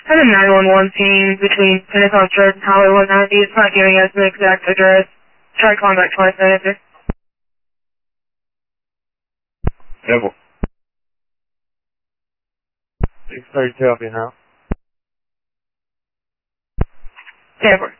I'm a 911 team between Pentecost Road and Highway 190. It's not giving us an exact address. Try calling back twice, I answer. Devil. 632 up your house. Denver.